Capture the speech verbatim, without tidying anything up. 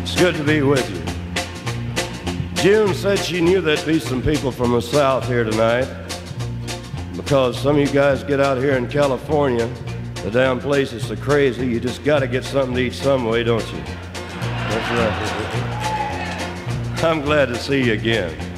It's good to be with you. June said she knew there'd be some people from the South here tonight because some of you guys get out here in California, the damn place is so crazy, you just got to get something to eat some way, don't you? That's right. I'm glad to see you again.